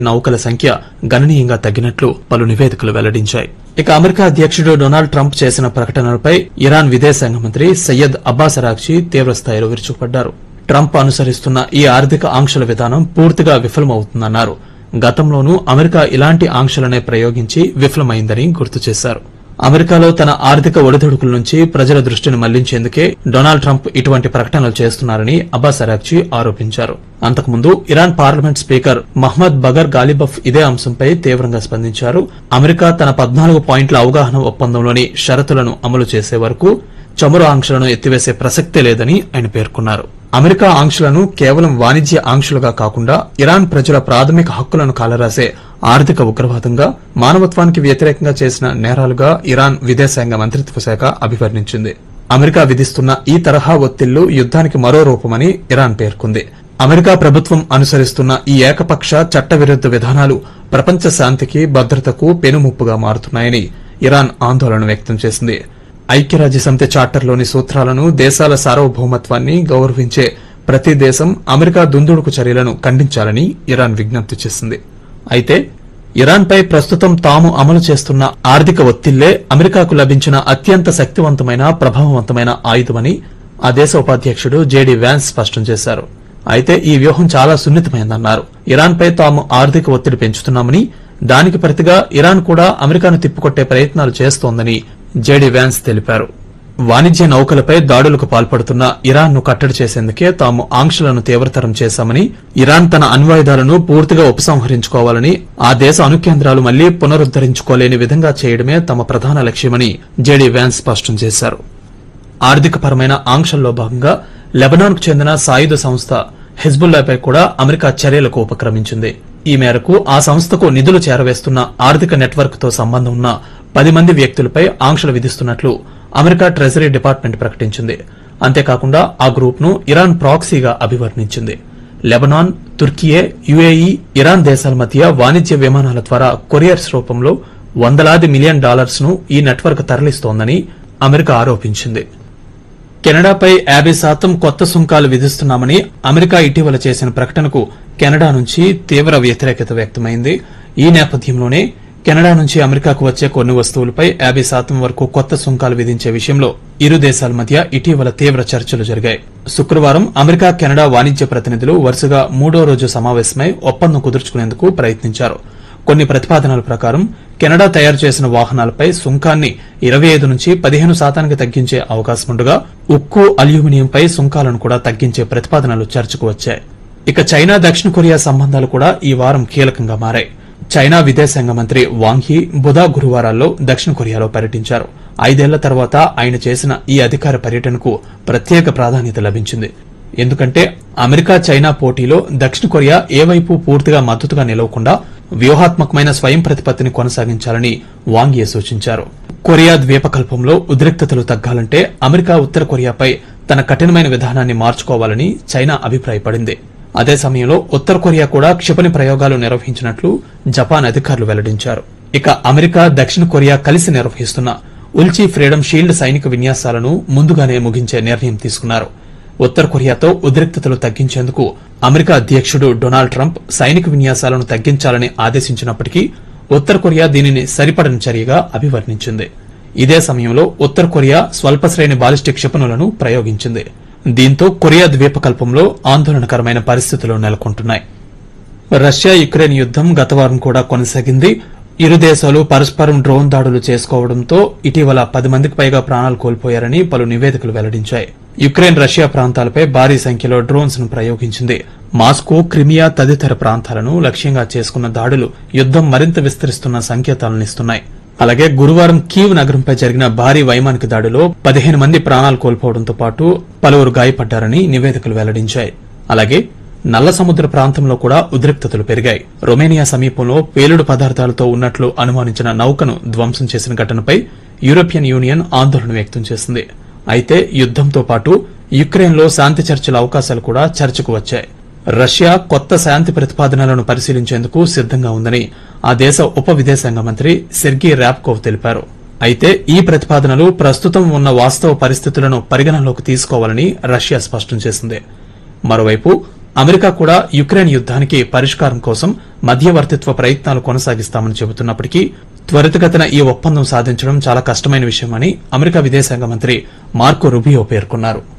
నౌకల సంఖ్య గణనీయంగా తగ్గినట్లు పలు నివేదికలు వెల్లడించాయి. ఇక అమెరికా అధ్యకుడు డొనాల్డ్ ట్రంప్ చేసిన ప్రకటనలపై ఇరాన్ విదేశాంగ మంత్రి సయ్యద్ అబ్బాస్ అరాగ్చీ తీవ్రస్థాయిలో విరుచుకుపడ్డారు. ట్రంప్ అనుసరిస్తున్న ఈ ఆర్థిక ఆంక్షల విధానం పూర్తిగా విఫలమవుతుందన్నారు. గతంలోనూ అమెరికా ఇలాంటి ఆంక్షలనే ప్రయోగించి విఫలమైందని గుర్తు చేశారు. అమెరికాలో తన ఆర్థిక ఒడిదుడుకుల నుంచి ప్రజల దృష్టిని మళ్లించేందుకే డొనాల్డ్ ట్రంప్ ఇటువంటి ప్రకటనలు చేస్తున్నారని అబ్బాస్ అరాగ్చీ ఆరోపించారు. అంతకుముందు Iran parliament speaker Mohammad bugger గాలిబఫ్ ఇదే అంశంపై తీవ్రంగా స్పందించారు. అమెరికా తన 14 పాయింట్ల అవగాహన ఒప్పందంలోని షరతులను అమలు చేసే వరకు చమురు ఆంక్షలను ఎత్తివేసే ప్రసక్తే లేదని ఆయన పేర్కొన్నారు. అమెరికా ఆంక్షలను కేవలం వాణిజ్య ఆంక్షలుగా కాకుండా ఇరాన్ ప్రజల ప్రాథమిక హక్కులను కాలరాసే ఆర్థిక ఉగ్రవాదంగా, మానవత్వానికి వ్యతిరేకంగా చేసిన నేరాలుగా ఇరాన్ విదేశాంగ మంత్రిత్వ శాఖ అభివర్ణించింది. అమెరికా విధిస్తున్న ఈ తరహా ఒత్తిళ్లు యుద్దానికి మరో రూపమని ఇరాన్ పేర్కొంది. అమెరికా ప్రభుత్వం అనుసరిస్తున్న ఈ ఏకపక్ష చట్టవిరుద్ద విధానాలు ప్రపంచ శాంతికి, భద్రతకు పెనుముప్పుగా మారుతున్నాయని ఇరాన్ ఆందోళన వ్యక్తం చేసింది. ఐక్యరాజ్యసమితి చార్టర్లోని సూత్రాలను, దేశాల సార్వభౌమత్వాన్ని గౌరవించే ప్రతి దేశం అమెరికా దుందుడుకు చర్యలను ఖండించాలని ఇరాన్ విజ్ఞప్తి చేసింది. అయితే ఇరాన్పై ప్రస్తుతం తాము అమలు చేస్తున్న ఆర్థిక ఒత్తిళ్లే అమెరికాకు లభించిన అత్యంత శక్తివంతమైన, ప్రభావవంతమైన ఆయుధమని ఆ దేశ ఉపాధ్యకుడు జేడీ వ్యాన్స్ స్పష్టం చేశారు. అయితే ఈ వ్యూహం చాలా సున్నితమైందన్నారు. ఇరాన్పై తాము ఆర్థిక ఒత్తిడి పెంచుతున్నామని, దానికి ప్రతిగా ఇరాన్ కూడా అమెరికాను తిప్పికొట్టే ప్రయత్నాలు చేస్తోందని జేడీ వ్యాన్స్ తెలిపారు. వాణిజ్య నౌకలపై దాడులకు పాల్పడుతున్న ఇరాన్ ను కట్టడి చేసేందుకే తాము ఆంక్షలను తీవ్రతరం చేశామని, ఇరాన్ తన అణ్వాయుధాలను పూర్తిగా ఉపసంహరించుకోవాలని, ఆ దేశ అణుకేంద్రాలు మళ్లీ పునరుద్దరించుకోలేని విధంగా చేయడమే తమ ప్రధాన లక్ష్యమని జేడీ వ్యాన్స్ స్పష్టం చేశారు. ఆర్థికపరమైన ఆంక్షల్లో భాగంగా లెబనాన్కు చెందిన సాయుధ సంస్థ హిజ్బుల్లాపై కూడా అమెరికా చర్యలకు ఉపక్రమించింది. ఈ మేరకు ఆ సంస్థకు నిధులు చేరవేస్తున్న ఆర్థిక నెట్వర్క్ తో సంబంధం ఉన్న 10 మంది వ్యక్తులపై ఆంక్షలు విధిస్తున్నట్లు అమెరికా ట్రెజరీ డిపార్ట్మెంట్ ప్రకటించింది. అంతేకాకుండా ఆ గ్రూప్ ను Iran ప్రాక్సీగా అభివర్ణించింది. Lebanon, Türkiye, UAE, Iran దేశాల మధ్య వాణిజ్య విమానాల ద్వారా కొరియర్స్ రూపంలో వందలాది మిలియన్ డాలర్స్ ను ఈ నెట్వర్క్ తరలిస్తోందని అమెరికా ఆరోపించింది. కెనడాపై 50% కొత్త సుంకాలు విధిస్తున్నామని అమెరికా ఇటీవల చేసిన ప్రకటనకు కెనడా నుంచి తీవ్ర వ్యతిరేకత వ్యక్తమైంది. ఈ నేపథ్యంలోనే కెనడా నుంచి అమెరికాకు వచ్చే కొన్ని వస్తువులపై 50% వరకు కొత్త సుంకాలు విధించే విషయంలో ఇరు దేశాల మధ్య ఇటీవల తీవ్ర చర్చలు జరిగాయి. శుక్రవారం అమెరికా, కెనడా వాణిజ్య ప్రతినిధులు వరుసగా 3వ రోజు సమావేశమై ఒప్పందం కుదుర్చుకునేందుకు ప్రయత్నించారు. కొన్ని ప్రతిపాదనల ప్రకారం కెనడా తయారు చేసిన వాహనాలపై సుంకాన్ని 25 నుంచి 15% తగ్గించే అవకాశముండగా, ఉక్కు, అల్యూమినియంపై సుంకాలను కూడా తగ్గించే ప్రతిపాదనలు చర్చకు వచ్చాయి. ఇక చైనా, దక్షిణ కొరియా సంబంధాలు కూడా ఈ వారం కీలకంగా మారాయి. చైనా విదేశాంగ మంత్రి వాంగ్ హీ బుధ, గురువారాల్లో దక్షిణ కొరియాలో పర్యటించారు. 5 ఏళ్ల తర్వాత ఆయన చేసిన ఈ అధికార పర్యటనకు ప్రత్యేక ప్రాధాన్యత లభించింది. ఎందుకంటే అమెరికా, చైనా పోటీలో దక్షిణ కొరియా ఏ వైపు పూర్తిగా మద్దతుగా నిలవకుండా వ్యూహాత్మకమైన స్వయం ప్రతిపత్తిని కొనసాగించాలని వాంగ్ యీ సూచించారు. కొరియా ద్వీపకల్పంలో ఉద్రిక్తతలు తగ్గాలంటే అమెరికా ఉత్తర కొరియాపై తన కఠినమైన విధానాన్ని మార్చుకోవాలని చైనా అభిప్రాయపడింది. అదే సమయంలో ఉత్తర కొరియా కూడా క్షిపణి ప్రయోగాలు నిర్వహించినట్లు జపాన్ అధికారులు వెల్లడించారు. ఇక అమెరికా, దక్షిణ కొరియా కలిసి నిర్వహిస్తున్న ఉల్చి ఫ్రీడమ్ షీల్డ్ సైనిక విన్యాసాలను ముందుగానే ముగించే నిర్ణయం తీసుకున్నారు. ఉత్తర కొరియాతో ఉద్రిక్తతలు తగ్గించేందుకు అమెరికా అధ్యకుడు డొనాల్డ్ ట్రంప్ సైనిక విన్యాసాలను తగ్గించాలని ఆదేశించినప్పటికీ ఉత్తర కొరియా దీనిని సరిపడని చర్యగా అభివర్ణించింది. ఇదే సమయంలో ఉత్తర కొరియా స్వల్ప శ్రేణి బాలిస్టిక్ క్షిపణులను ప్రయోగించింది. దీంతో కొరియా ద్వీపకల్పంలో ఆందోళనకరమైన పరిస్థితులు నెలకొంటున్నాయి. రష్యా, యుక్రెయిన్ యుద్దం గత వారం కూడా కొనసాగింది. ఇరు దేశాలు పరస్పరం డ్రోన్ దాడులు చేసుకోవడంతో ఇటీవల 10 మందికి పైగా ప్రాణాలు కోల్పోయారని పలు నివేదికలు వెల్లడించాయి. యుక్రెయిన్, రష్యా ప్రాంతాలపై భారీ సంఖ్యలో డ్రోన్స్ ను ప్రయోగించింది. మాస్కో, క్రిమియా తదితర ప్రాంతాలను లక్ష్యంగా చేసుకున్న దాడులు యుద్దం మరింత విస్తరిస్తున్న సంకేతాలనిస్తున్నాయి. అలాగే గురువారం కీవ్ నగరంపై జరిగిన భారీ వైమానిక దాడిలో 15 మంది ప్రాణాలు కోల్పోవడంతో పాటు పలువురు గాయపడ్డారని నివేదికలు వెల్లడించాయి. అలాగే నల్ల సముద్ర ప్రాంతంలో కూడా ఉద్రిక్తతలు పెరిగాయి. రొమేనియా సమీపంలో పేలుడు పదార్థాలతో ఉన్నట్లు అనుమానించిన నౌకను ధ్వంసం చేసిన ఘటనపై యూరోపియన్ యూనియన్ ఆందోళన వ్యక్తం చేసింది. అయితే యుద్దంతో పాటు యుక్రెయిన్లో శాంతి చర్చల అవకాశాలు కూడా చర్చకు వచ్చాయి. రష్యా కొత్త శాంతి ప్రతిపాదనలను పరిశీలించేందుకు సిద్దంగా ఉందని ఆ దేశ ఉప విదేశాంగ మంత్రి సెర్గీ ర్యాబ్కోవ్ తెలిపారు. అయితే ఈ ప్రతిపాదనలు ప్రస్తుతం ఉన్న వాస్తవ పరిస్థితులను పరిగణనలోకి తీసుకోవాలని రష్యా స్పష్టం చేసింది. మరోవైపు అమెరికా కూడా యుక్రెయిన్ యుద్దానికి పరిష్కారం కోసం మధ్యవర్తిత్వ ప్రయత్నాలు కొనసాగిస్తామని చెబుతున్నప్పటికీ త్వరితగతిన ఈ ఒప్పందం సాధించడం చాలా కష్టమైన విషయమని అమెరికా విదేశాంగ మంత్రి మార్కో రుబియో పేర్కొన్నారు.